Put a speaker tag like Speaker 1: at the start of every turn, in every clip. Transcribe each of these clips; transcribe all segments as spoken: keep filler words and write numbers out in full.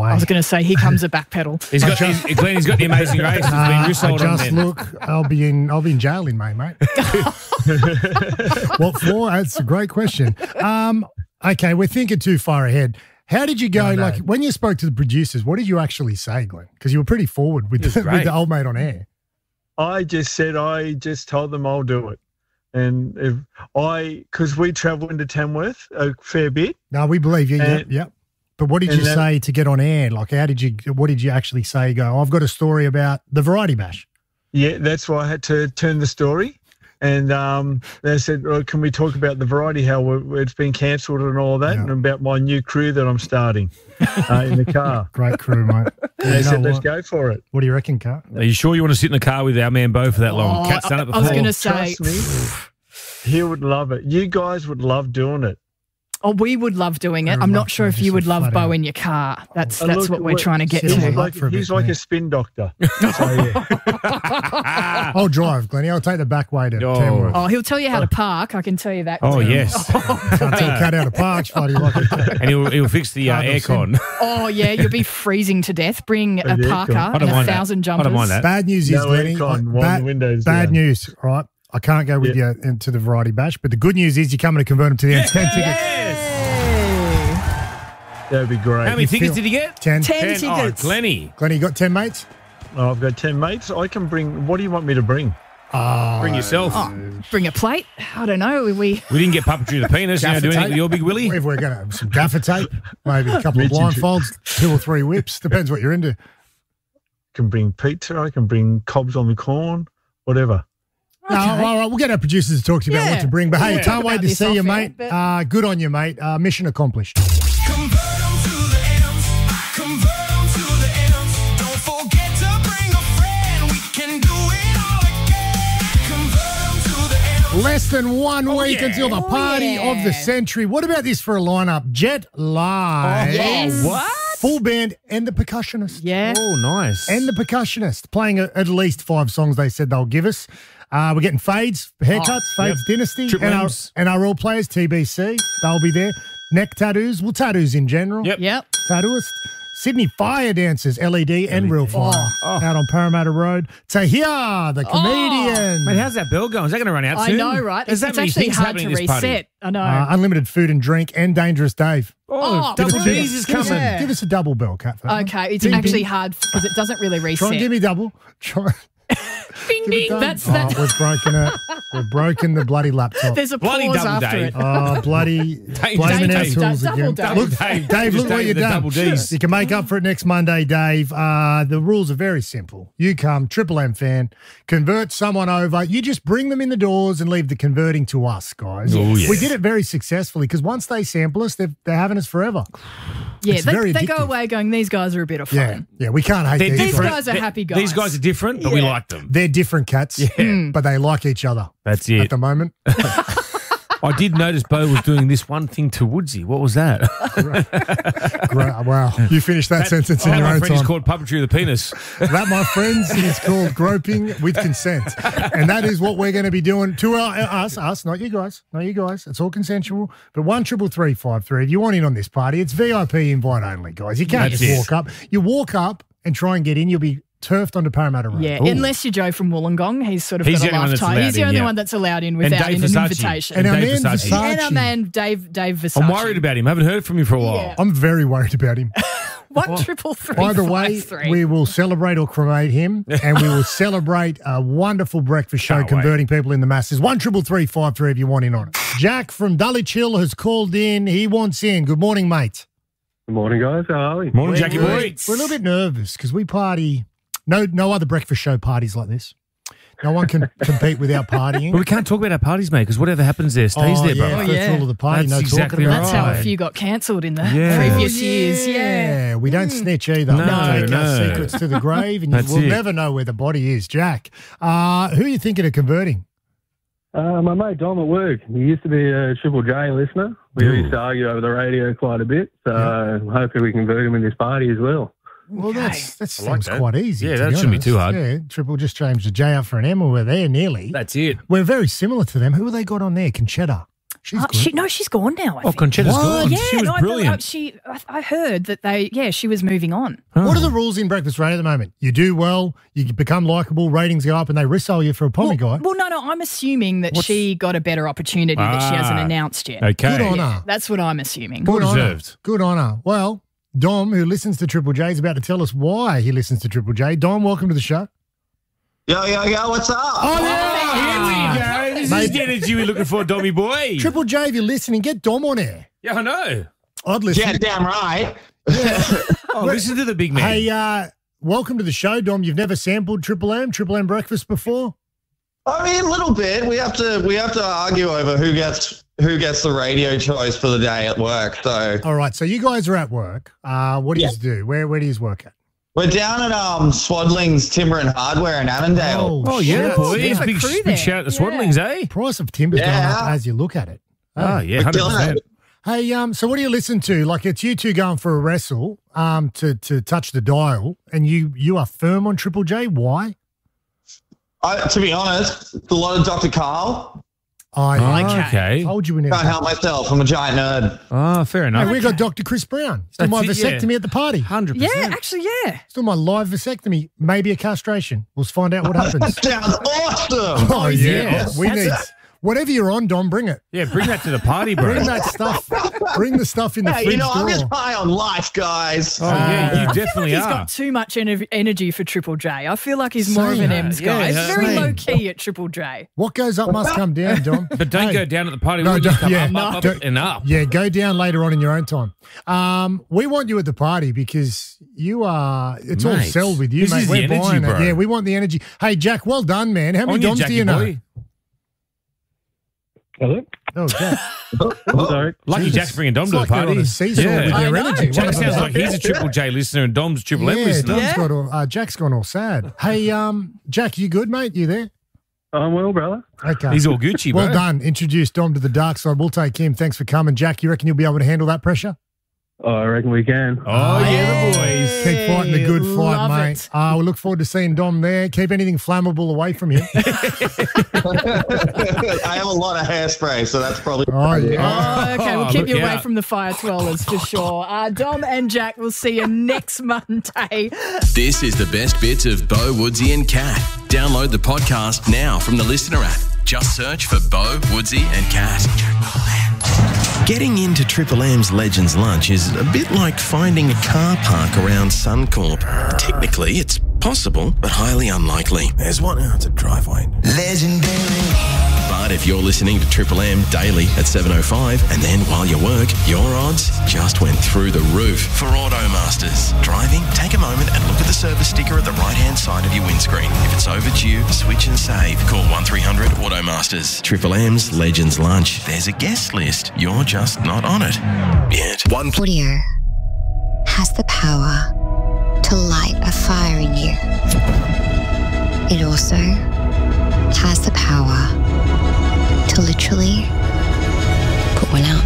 Speaker 1: way.
Speaker 2: I was going to say, here comes a back pedal.
Speaker 3: He's got, he's, Glenn, he's got the Amazing Race. He's
Speaker 1: Nah,
Speaker 3: been
Speaker 1: I
Speaker 3: rissoled on
Speaker 1: just
Speaker 3: then.
Speaker 1: look, I'll be in I'll be in jail in May, mate. What for? That's a great question. Um, okay, we're thinking too far ahead. How did you go?
Speaker 4: No, no.
Speaker 1: Like when you spoke to the producers, what did you actually say, Glenn? Because you were pretty forward with
Speaker 3: It was
Speaker 1: the,
Speaker 3: great.
Speaker 1: with the old mate on air.
Speaker 4: I just said, I just told them I'll do it. And if I, because we travel into Tamworth a fair bit.
Speaker 1: No, we believe you. Yep,
Speaker 4: And-
Speaker 1: yep. But what did
Speaker 4: and
Speaker 1: you
Speaker 4: that-
Speaker 1: say to get on air? Like, how did you? What did you actually say? Go, I've got a story about the Variety Bash.
Speaker 4: Yeah, that's why I had to turn the story. And um, they said, oh, can we talk about the variety, how we- it's been cancelled and all that,
Speaker 1: Yeah.
Speaker 4: and about my new crew that I'm starting uh, in the car.
Speaker 1: Great crew, mate.
Speaker 4: And they
Speaker 1: You know
Speaker 4: said, let's
Speaker 1: what?
Speaker 4: go for it.
Speaker 1: What do you reckon, Kat?
Speaker 3: Are you sure you want to sit in the car with our man Bo for that long?
Speaker 2: Oh,
Speaker 3: Cat's done it
Speaker 2: I-
Speaker 3: before.
Speaker 2: I was going to say,
Speaker 4: Trust me, he would love it. You guys would love doing it.
Speaker 2: oh, we would love doing it.
Speaker 1: I
Speaker 2: I'm
Speaker 1: love
Speaker 2: not sure
Speaker 1: to
Speaker 2: if
Speaker 1: just
Speaker 2: you would love
Speaker 1: flat
Speaker 2: Bo
Speaker 1: out.
Speaker 2: in your car. That's
Speaker 4: Uh,
Speaker 2: that's
Speaker 4: look,
Speaker 2: what we're
Speaker 4: what-
Speaker 2: trying to get
Speaker 1: Yeah,
Speaker 4: He's
Speaker 1: well,
Speaker 2: to.
Speaker 4: like,
Speaker 1: for a
Speaker 4: he's
Speaker 1: bit,
Speaker 4: like
Speaker 1: yeah.
Speaker 4: a spin doctor. So, yeah.
Speaker 1: I'll drive, Glennie. I'll take the back way to
Speaker 3: Oh.
Speaker 1: Tamworth.
Speaker 2: Oh, he'll tell you how to park. I can tell you that.
Speaker 3: Oh,
Speaker 2: too.
Speaker 3: yes.
Speaker 1: Can't take a cat out of parks, buddy. Like a,
Speaker 3: And he'll, he'll fix the uh,
Speaker 1: Cardinal
Speaker 3: aircon.
Speaker 2: Oh, yeah, you'll be freezing to death. Bring a
Speaker 4: Yeah,
Speaker 2: parka
Speaker 4: cool.
Speaker 3: I
Speaker 2: and
Speaker 3: don't
Speaker 2: a
Speaker 3: mind that.
Speaker 2: thousand
Speaker 3: I
Speaker 2: jumpers.
Speaker 3: don't mind that.
Speaker 1: bad news is,
Speaker 4: No
Speaker 1: Glennie.
Speaker 4: aircon,
Speaker 1: I-
Speaker 4: wind the
Speaker 1: bad,
Speaker 4: windows
Speaker 1: bad
Speaker 4: down.
Speaker 1: news, right? I can't go with you into the Variety Bash, but the good news is you're coming to convert them to the end ten tickets.
Speaker 4: That'd be great.
Speaker 3: How many tickets
Speaker 1: feel-
Speaker 3: did he get?
Speaker 1: ten.
Speaker 2: Ten
Speaker 3: Oh,
Speaker 2: tickets.
Speaker 3: Glennie.
Speaker 1: Glennie, you got ten mates?
Speaker 4: Oh, I've got ten mates. I can bring, what do you want me to bring?
Speaker 3: Bring yourself.
Speaker 2: Bring a plate. I don't know. We
Speaker 3: We didn't get puppetry of the penis. You know,
Speaker 1: Gaffer
Speaker 3: do anything
Speaker 1: tape?
Speaker 3: with your big willy?
Speaker 1: If we're going to have some gaffer tape, maybe a couple of
Speaker 4: Reaching to-
Speaker 1: blindfolds, two or three whips. Depends what you're into.
Speaker 4: can bring pizza. I can bring cobs on the corn, whatever.
Speaker 1: No, all right, we'll get our producers to talk to you about
Speaker 2: Yeah.
Speaker 1: what to bring. But hey,
Speaker 2: Yeah.
Speaker 1: can't wait
Speaker 2: About
Speaker 1: to
Speaker 2: this
Speaker 1: see you,
Speaker 2: off air,
Speaker 1: mate.
Speaker 2: but-
Speaker 1: Uh, good on you, mate. Uh, mission accomplished.
Speaker 5: Convert 'em to the M's. Convert 'em to the M's. Don't forget to bring a friend. We can do it all again. Convert 'em to the M's.
Speaker 1: Less than one week
Speaker 3: yeah.
Speaker 1: until the
Speaker 2: Oh,
Speaker 1: party
Speaker 2: yeah.
Speaker 1: of the century. What about this for a lineup? Jet Live.
Speaker 2: Yes.
Speaker 3: What?
Speaker 1: Full band and the percussionist.
Speaker 2: Yeah.
Speaker 3: Oh, nice.
Speaker 1: And the percussionist playing a, at least five songs they said they'll give us. Uh, we're getting Fades, haircuts, Fades Dynasty,
Speaker 3: Triple
Speaker 1: and our,
Speaker 3: M's.
Speaker 1: and our real players, T B C. They'll be there. Neck tattoos, well, tattoos in general.
Speaker 3: Yep.
Speaker 2: Yep.
Speaker 1: Tattooist. Sydney Fire Dancers, L E D and Real Fire,
Speaker 3: Oh.
Speaker 1: out on Parramatta Road. Tahir, the comedian.
Speaker 3: Mate, how's that bell going? Is that going to run out
Speaker 2: I
Speaker 3: soon?
Speaker 2: know, right?
Speaker 3: There's
Speaker 2: It's,
Speaker 3: that
Speaker 2: it's
Speaker 3: many
Speaker 2: actually
Speaker 3: things
Speaker 2: hard
Speaker 3: happening
Speaker 2: to
Speaker 3: at this party.
Speaker 2: reset. I know.
Speaker 1: Uh, unlimited food and drink and dangerous Dave.
Speaker 3: Oh,
Speaker 2: Oh,
Speaker 3: double
Speaker 2: give
Speaker 3: D's
Speaker 2: us-
Speaker 3: is
Speaker 1: Give us,
Speaker 3: coming.
Speaker 1: a, give us a double bell, Cat.
Speaker 2: okay, it's
Speaker 1: Ding,
Speaker 2: actually
Speaker 1: ding.
Speaker 2: hard because it doesn't really reset.
Speaker 1: Try and give me double. Try.
Speaker 2: Bing,
Speaker 1: Give it
Speaker 2: bing.
Speaker 1: done.
Speaker 2: That's
Speaker 1: oh,
Speaker 2: that.
Speaker 1: We've broken it. We've broken the bloody laptop.
Speaker 2: There's a
Speaker 3: Bloody
Speaker 2: pause
Speaker 3: double
Speaker 2: after
Speaker 3: Dave.
Speaker 2: it.
Speaker 1: Oh, bloody blaming
Speaker 2: Dave,
Speaker 1: our
Speaker 2: Dave,
Speaker 1: tools
Speaker 2: double
Speaker 1: again.
Speaker 2: Dave.
Speaker 1: Look,
Speaker 3: Dave,
Speaker 1: Dave,
Speaker 3: just
Speaker 1: look what
Speaker 3: Dave
Speaker 1: you've
Speaker 3: the
Speaker 1: done.
Speaker 3: double Ds.
Speaker 1: You can make up for it next Monday, Dave. Uh, the rules are very simple. You come, Triple M fan, convert someone over. You just bring them in the doors and leave the converting to us, guys.
Speaker 3: Oh, yes.
Speaker 1: We did it very successfully because once they sample us, they're, they're having us forever.
Speaker 2: Yeah,
Speaker 1: It's
Speaker 2: they,
Speaker 1: very
Speaker 2: they go
Speaker 1: addictive.
Speaker 2: away going, these guys are a bit of
Speaker 1: Yeah,
Speaker 2: fun.
Speaker 1: yeah. We can't hate
Speaker 3: They're
Speaker 1: these,
Speaker 2: These
Speaker 3: different.
Speaker 2: guys are
Speaker 3: They-
Speaker 2: happy guys.
Speaker 3: These guys are different, but we
Speaker 2: Yeah.
Speaker 3: like them.
Speaker 1: They're different cats, but they like each other
Speaker 3: That's
Speaker 1: at
Speaker 3: it.
Speaker 1: the moment.
Speaker 3: I did notice Bo was doing this one thing to Woodsy. What was that?
Speaker 1: Great. Wow. You finished that, sentence in
Speaker 3: Oh,
Speaker 1: your
Speaker 3: my
Speaker 1: own
Speaker 3: friend is
Speaker 1: time.
Speaker 3: called puppetry of the penis.
Speaker 1: That, my friends, is called groping with consent. And that is what we're going to be doing to our, us, us, not you guys, not you guys. It's all consensual. But one triple three five three. If you want in on this party, it's V I P invite only, guys. You can't
Speaker 3: That's
Speaker 1: just
Speaker 3: it.
Speaker 1: walk up. You walk up and try and get in, you'll be turfed onto Parramatta Road.
Speaker 2: Yeah,
Speaker 3: Ooh.
Speaker 2: unless you're Joe from Wollongong. He's sort of
Speaker 3: He's
Speaker 2: got
Speaker 3: the
Speaker 2: a
Speaker 3: only one that's
Speaker 2: lifetime.
Speaker 3: allowed
Speaker 2: He's the
Speaker 3: in,
Speaker 2: only
Speaker 3: yeah.
Speaker 2: one that's allowed in
Speaker 3: And
Speaker 2: without
Speaker 3: Dave
Speaker 2: in an
Speaker 3: Versace.
Speaker 2: invitation.
Speaker 1: And our
Speaker 3: Dave
Speaker 1: man
Speaker 3: Versace.
Speaker 1: Versace.
Speaker 2: And our man, Dave Dave Versace.
Speaker 3: I'm worried about him. I haven't heard from him for a while.
Speaker 2: Yeah.
Speaker 1: I'm very worried about him.
Speaker 2: One triple three.
Speaker 1: By the
Speaker 2: five
Speaker 1: way,
Speaker 2: three.
Speaker 1: we will celebrate or cremate him, and we will celebrate a wonderful breakfast show
Speaker 3: Can't
Speaker 1: converting people in the masses. One triple three five three if you want in on it. Jack from Dulwich Hill has called in. He wants in. Good morning, mate.
Speaker 6: Good morning, guys. How are we?
Speaker 3: Morning, Jackie
Speaker 1: we're,
Speaker 3: boy.
Speaker 1: We're a little bit nervous because we party. No, no other breakfast show parties like this. No one can compete without partying.
Speaker 3: But we can't talk about our parties, mate, because whatever happens there stays
Speaker 1: oh,
Speaker 3: there, bro.
Speaker 1: yeah,
Speaker 2: Oh,
Speaker 1: first
Speaker 2: yeah.
Speaker 1: rule of the party.
Speaker 3: That's
Speaker 1: no
Speaker 3: exactly
Speaker 1: talking about
Speaker 2: That's
Speaker 1: it.
Speaker 2: how a
Speaker 3: right.
Speaker 2: few got cancelled in the
Speaker 3: Yeah.
Speaker 2: previous
Speaker 1: Oh,
Speaker 2: years. Yeah.
Speaker 1: Yeah, we don't snitch either.
Speaker 3: No,
Speaker 1: we take
Speaker 3: no.
Speaker 1: our secrets to the grave, and you
Speaker 3: That's
Speaker 1: will
Speaker 3: it.
Speaker 1: never know where the body is. Jack, uh, who are you thinking of converting?
Speaker 6: Uh, my mate Dom at work. He used to be a Triple J listener. We
Speaker 3: Ooh.
Speaker 6: used to argue over the radio quite a bit. So hopefully we can convert him in this party as well.
Speaker 1: Well, that's that
Speaker 3: I like
Speaker 1: seems
Speaker 3: that.
Speaker 1: quite easy.
Speaker 3: Yeah,
Speaker 1: to
Speaker 3: that
Speaker 1: be
Speaker 3: shouldn't be
Speaker 1: honest.
Speaker 3: too hard.
Speaker 1: Yeah, Triple just changed the J out for an M, and we're there nearly.
Speaker 3: That's it.
Speaker 1: We're very similar to them. Who have they got on there? Conchetta. She's
Speaker 2: Uh,
Speaker 1: good.
Speaker 2: she, no, she's gone now. I
Speaker 3: Oh,
Speaker 2: think.
Speaker 3: Conchetta's
Speaker 1: What?
Speaker 3: gone.
Speaker 2: yeah,
Speaker 3: she was
Speaker 2: no, I-
Speaker 3: brilliant.
Speaker 2: I, she, I, I heard that they, yeah, she was moving on.
Speaker 1: What are the rules in breakfast radio at the moment? You do well, you become likable, ratings go up, and they resell you for a pommy
Speaker 2: Well,
Speaker 1: guy.
Speaker 2: well, no, no, I'm assuming that
Speaker 1: What's-
Speaker 2: she got a better opportunity that she hasn't
Speaker 3: Ah,
Speaker 2: announced yet.
Speaker 3: Okay.
Speaker 1: Good on
Speaker 2: Yeah,
Speaker 1: her.
Speaker 2: that's what I'm assuming.
Speaker 3: Well
Speaker 1: Good on her.
Speaker 3: deserved.
Speaker 1: Good on her. Well, Dom, who listens to Triple J, is about to tell us why he listens to Triple J. Dom, welcome to the show.
Speaker 7: Yo, yo, yo, what's up?
Speaker 1: Oh,
Speaker 3: Oh, here we go. This
Speaker 1: Mate.
Speaker 3: is the energy we're looking for, Dommy boy.
Speaker 1: Triple J, if you're listening, get Dom on air.
Speaker 3: Yeah, I know.
Speaker 1: I'd listen.
Speaker 7: Yeah, damn right.
Speaker 3: Oh, listen to the big man.
Speaker 1: Hey, uh, welcome to the show, Dom. You've never sampled Triple M, Triple M breakfast before?
Speaker 7: I mean, a little bit. We have to we have to argue over who gets who gets the radio choice for the day at work. So
Speaker 1: All right, so you guys are at work. Uh, what do
Speaker 7: Yeah.
Speaker 1: you do? Where Where do you work at?
Speaker 7: we're down at um Swadling's Timber and Hardware in Avondale.
Speaker 3: oh, yeah,
Speaker 1: shit.
Speaker 3: boys.
Speaker 2: Bit of a
Speaker 3: Big,
Speaker 2: crew
Speaker 3: big
Speaker 2: there.
Speaker 3: shout out to
Speaker 2: Yeah.
Speaker 3: Swaddlings, eh?
Speaker 1: Price of timber's gone
Speaker 7: Yeah.
Speaker 1: up as you look at it.
Speaker 3: Oh,
Speaker 1: Hey.
Speaker 3: yeah,
Speaker 7: We're
Speaker 3: one hundred
Speaker 7: killing
Speaker 3: percent.
Speaker 7: it.
Speaker 1: Hey, um, so what do you listen to? Like, it's you two going for a wrestle um, to to touch the dial, and you you are firm on Triple J. Why?
Speaker 7: I, to be honest, a lot of Doctor Carl.
Speaker 1: I
Speaker 3: Oh, okay.
Speaker 1: told you we never.
Speaker 7: Can't help myself. I'm a giant nerd.
Speaker 3: Oh, fair enough.
Speaker 1: Hey, we got Doctor Chris Brown. Still my
Speaker 3: That's it, yeah.
Speaker 1: vasectomy at the party.
Speaker 3: one hundred
Speaker 2: Yeah,
Speaker 3: percent.
Speaker 2: actually, yeah.
Speaker 1: Still my live vasectomy. Maybe a castration. We'll find out what happens.
Speaker 7: Sounds awesome.
Speaker 1: Oh yeah,
Speaker 3: yes.
Speaker 1: we need whatever you're on, Dom. Bring it.
Speaker 3: Yeah, bring that to the party, bro.
Speaker 1: Bring that stuff. Bring the stuff in the
Speaker 7: Hey,
Speaker 1: fridge
Speaker 7: you know, I'm
Speaker 1: drawer.
Speaker 7: just high on life, guys.
Speaker 3: Oh, yeah, you
Speaker 2: I feel
Speaker 3: definitely
Speaker 2: like he's
Speaker 3: are.
Speaker 2: got too much ener- energy for Triple J. I feel like he's more of an
Speaker 1: Same.
Speaker 2: M's
Speaker 3: Yeah,
Speaker 2: guy.
Speaker 3: yeah,
Speaker 2: He's very
Speaker 1: same.
Speaker 2: low key at Triple J.
Speaker 1: What goes up must come down, Dom.
Speaker 3: But don't
Speaker 1: Hey.
Speaker 3: go down at the party.
Speaker 1: No,
Speaker 3: We'll just
Speaker 1: don't-
Speaker 3: come
Speaker 1: yeah,
Speaker 3: up,
Speaker 1: no.
Speaker 3: up, up,
Speaker 1: Don't-
Speaker 3: and up.
Speaker 1: Yeah, go down later on in your own time. Um, we want you at the party because you are. It's all
Speaker 3: Mate,
Speaker 1: sell with you,
Speaker 3: this
Speaker 1: mate.
Speaker 3: is
Speaker 1: We're
Speaker 3: the energy,
Speaker 1: buying it.
Speaker 3: bro.
Speaker 1: Yeah, we want the energy. Hey, Jack, well done, man. How many
Speaker 3: On you,
Speaker 1: Doms do
Speaker 3: Jackie
Speaker 1: you know?
Speaker 3: boy.
Speaker 6: Hello?
Speaker 1: Oh, Jack.
Speaker 6: Sorry.
Speaker 3: Lucky
Speaker 1: Jesus.
Speaker 3: Jack's bringing Dom
Speaker 1: It's
Speaker 3: to
Speaker 1: like
Speaker 3: the
Speaker 1: they're
Speaker 3: party.
Speaker 1: on a seesaw
Speaker 3: Yeah.
Speaker 1: with
Speaker 2: I
Speaker 1: their
Speaker 2: know.
Speaker 1: energy. One
Speaker 3: Jack
Speaker 1: of them-
Speaker 3: sounds like he's a Triple J listener and Dom's Triple M
Speaker 1: Yeah,
Speaker 3: listener.
Speaker 1: Dom's
Speaker 2: Yeah.
Speaker 1: got all, uh, Jack's gone all sad. Hey, um, Jack, you good, mate? You there?
Speaker 6: I'm well, brother.
Speaker 1: Okay.
Speaker 3: He's all Gucci, bro.
Speaker 1: well done. Introduce Dom to the dark side. We'll take him. Thanks for coming, Jack. You reckon you'll be able to handle that pressure?
Speaker 6: Oh, I reckon we can.
Speaker 3: Oh, yeah, the boys.
Speaker 1: Keep fighting the good fight,
Speaker 2: Love
Speaker 1: mate.
Speaker 2: it.
Speaker 1: Uh, we look forward to seeing Dom there. Keep anything flammable away from him.
Speaker 7: I have a lot of hairspray, so that's probably.
Speaker 1: Oh, yeah.
Speaker 2: Oh, okay, we'll
Speaker 3: Oh,
Speaker 2: keep
Speaker 3: look
Speaker 2: you away
Speaker 3: out.
Speaker 2: from the fire twirlers for sure. Uh, Dom and Jack will see you next Monday.
Speaker 8: This is the best bits of Bo, Woodsy and Cat. Download the podcast now from the Listener app. Just search for Bo, Woodsy and Cat. Getting into Triple M's Legends Lunch is a bit like finding a car park around Suncorp. Technically, it's possible, but highly unlikely. There's one out, it's a driveway.
Speaker 5: Legendary.
Speaker 8: But if you're listening to Triple M daily at seven oh five, and then while you work, your odds just went through the roof. For Automasters, driving, take a moment and look at the service sticker at the right-hand side of your windscreen. If it's overdue, switch and save. Call one three hundred Automasters. Triple M's Legends Lunch. There's a guest list. You're just not on it yet. One
Speaker 9: Audio has the power to light a fire in you. It also has the power to literally put one out.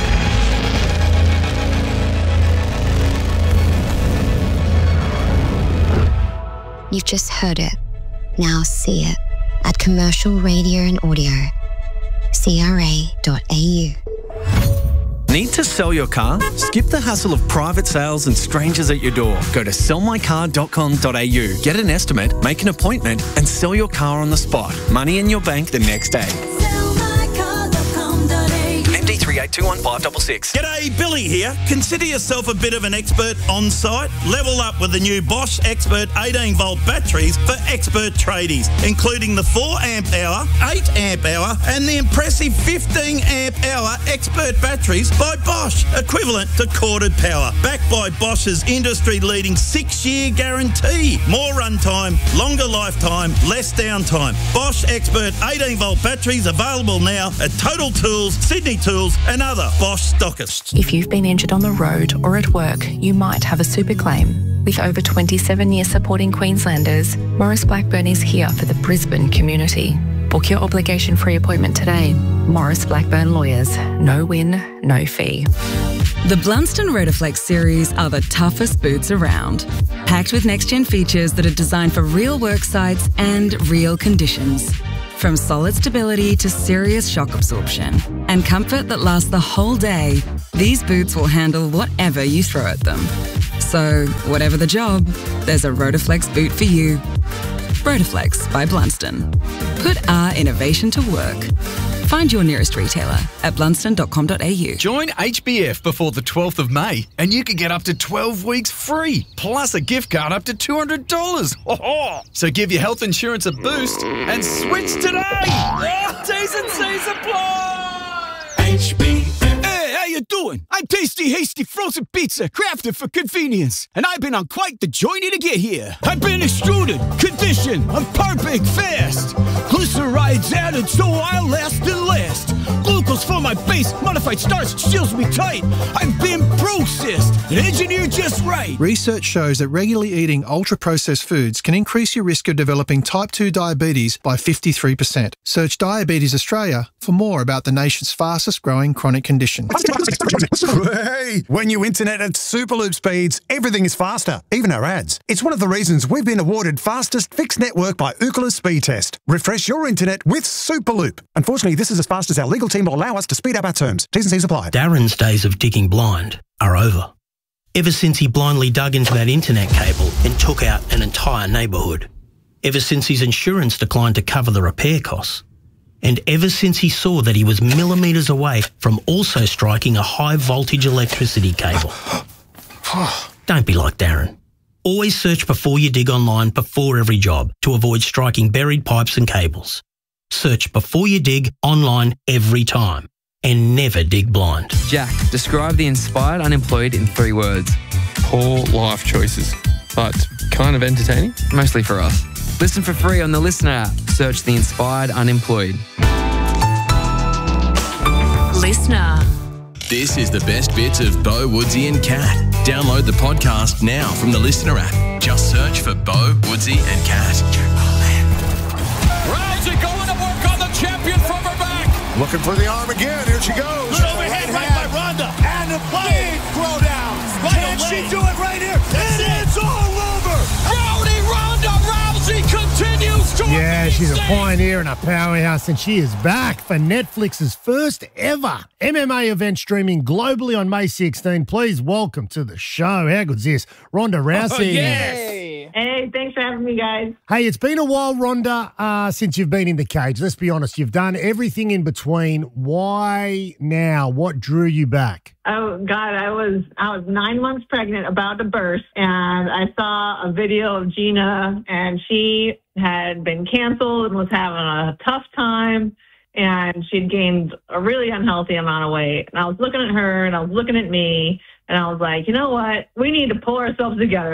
Speaker 9: You've just heard it. Now see it at Commercial Radio and Audio, C R A dot A U.
Speaker 10: Need to sell your car? Skip the hassle of private sales and strangers at your door. Go to sell my car dot com dot A U. Get an estimate, make an appointment, and sell your car on the spot. Money in your bank the next day. M D three eight two one five six six.
Speaker 11: G'day, Billy here. Consider yourself a bit of an expert on site. Level up with the new Bosch Expert eighteen volt batteries for expert tradies, including the four amp hour, eight amp hour, and the impressive fifteen amp hour expert batteries by Bosch, equivalent to corded power. Backed by Bosch's industry leading six year guarantee. More runtime, longer lifetime, less downtime. Bosch Expert eighteen volt batteries available now at Total Tools, Sydney Tools, and other Bosch stockists.
Speaker 12: If you've been injured on the road or at work, you might have a super claim. With over twenty-seven years supporting Queenslanders, Morris Blackburn is here for the Brisbane community. Book your obligation-free appointment today. Morris Blackburn Lawyers. No win, no fee.
Speaker 13: The Blunston Rotoflex series are the toughest boots around. Packed with next-gen features that are designed for real work sites and real conditions. From solid stability to serious shock absorption and comfort that lasts the whole day, these boots will handle whatever you throw at them. So, whatever the job, there's a Rotoflex boot for you. Rotoflex by Blunston. Put our innovation to work. Find your nearest retailer at blunston dot com dot a u.
Speaker 14: Join H B F before the twelfth of May and you can get up to twelve weeks free, plus a gift card up to two hundred dollars. Oh, so give your health insurance a boost and switch today. T's and C's apply.
Speaker 5: H B F. Hey, how you doing? I'm Tasty Hasty Frozen Pizza, crafted for convenience, and I've been on quite the journey to get here. I've been extruded, conditioned, I'm perfect fast. Glycerides added so I'll last and last. Glucose for my base, modified starch seals me tight. I've been processed and engineered just right.
Speaker 15: Research shows that regularly eating ultra-processed foods can increase your risk of developing type two diabetes by fifty-three percent. Search Diabetes Australia for more about the nation's fastest growing chronic condition.
Speaker 16: Hey, when you internet at Superloop speeds, everything is faster, even our ads. It's one of the reasons we've been awarded fastest fixed network by Ookla Speed Test. Refresh your internet with Superloop. Unfortunately, this is as fast as our legal team will allow us to speed up our terms. T's and C's apply.
Speaker 17: Darren's days of digging blind are over. Ever since he blindly dug into that internet cable and took out an entire neighbourhood. Ever since his insurance declined to cover the repair costs. And ever since he saw that he was millimetres away from also striking a high voltage electricity cable. Don't be like Darren. Always search before you dig online before every job to avoid striking buried pipes and cables. Search before you dig online every time and never dig blind.
Speaker 18: Jack, describe the inspired unemployed in three words.
Speaker 19: Poor life choices, but kind of entertaining.
Speaker 18: Mostly for us. Listen for free on the Listener app. Search the inspired unemployed.
Speaker 13: Listener.
Speaker 8: This is the best bits of Bo, Woodsy and Cat. Download the podcast now from the Listener app. Just search for Bo, Woodsy and Cat.
Speaker 5: Rousey going to work on the champion from her back.
Speaker 20: Looking for the arm again. Here she goes.
Speaker 5: Good overhead right by Ronda. And the big throwdown. Right Can away. She do it right here? It is all over. Rowdy Ronda Rousey continues to
Speaker 1: Yeah, she's a pioneer and a powerhouse, and she is back for Netflix's first ever M M A event streaming globally on May sixteenth. Please welcome to the show. How good's this? Ronda Rousey.
Speaker 21: Oh, yes. Hey, thanks for having me, guys.
Speaker 1: Hey, it's been a while, Ronda, uh, since you've been in the cage. Let's be honest. You've done everything in between. Why now? What drew you back?
Speaker 21: Oh God, I was I was nine months pregnant, about to burst, and I saw a video of Gina, and she had been canceled and was having a tough time, and she'd gained a really unhealthy amount of weight. And I was looking at her, and I was looking at me, and I was like, you know what? We need to pull ourselves together.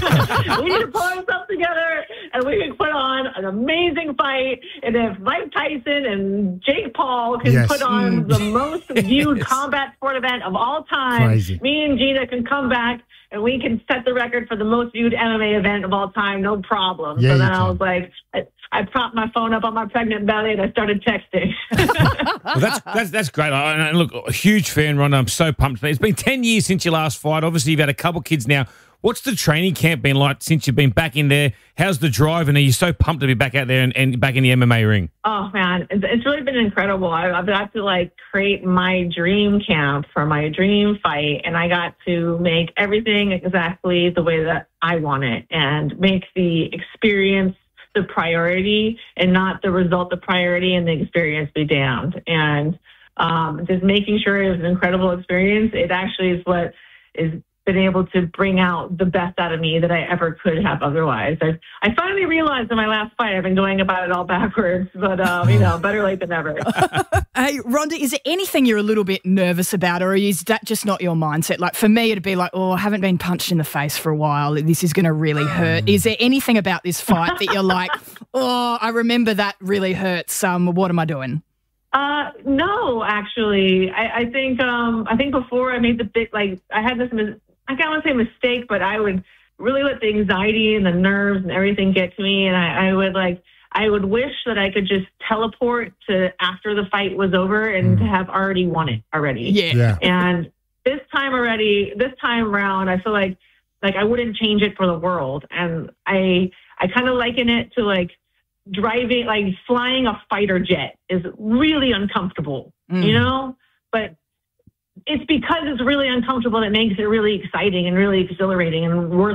Speaker 21: We need to pull ourselves together, and we can put on an amazing fight. And if Mike Tyson and Jake Paul can
Speaker 1: Yes.
Speaker 21: put on
Speaker 1: Mm.
Speaker 21: the most viewed
Speaker 1: Yes.
Speaker 21: combat sport event of all time,
Speaker 1: Crazy.
Speaker 21: me and Gina can come back, and we can set the record for the most viewed M M A event of all time, no problem.
Speaker 1: Yeah,
Speaker 21: so
Speaker 1: you
Speaker 21: then I
Speaker 1: can.
Speaker 21: was like, I, I propped my phone up on my pregnant belly, and I started texting.
Speaker 3: Well, that's that's that's great. I, and look, a huge fan, Ronda. I'm so pumped. It's been ten years since your last fight. Obviously, you've had a couple kids now. What's the training camp been like since you've been back in there? How's the drive? And are you so pumped to be back out there and, and back in the M M A ring?
Speaker 21: Oh man, it's, it's really been incredible. I, I've got to like create my dream camp for my dream fight, and I got to make everything exactly the way that I want it, and make the experience the priority and not the result the priority, and the experience be damned. And um, just making sure it was an incredible experience. It actually is what is been able to bring out the best out of me that I ever could have otherwise. I, I finally realized in my last fight, I've been going about it all backwards, but, um, you know, better late than never.
Speaker 2: Hey, Ronda, is there anything you're a little bit nervous about, or is that just not your mindset? Like, for me, it'd be like, oh, I haven't been punched in the face for a while. This is going to really hurt. Is there anything about this fight that you're like, oh, I remember that really hurts. Um, what am I doing?
Speaker 21: Uh, no, actually, I, I think, um, I think before I made the big, like, I had this, mis- I can't want to say mistake, but I would really let the anxiety and the nerves and everything get to me. And I, I would like, I would wish that I could just teleport to after the fight was over and to have already won it already.
Speaker 2: Yeah.
Speaker 1: Yeah.
Speaker 21: And this time already, this time around, I feel like, like I wouldn't change it for the world. And I, I kind of liken it to like driving, like flying a fighter jet is really uncomfortable,
Speaker 2: Mm.
Speaker 21: you know? But it's because it's really uncomfortable that makes it really exciting and really exhilarating and worth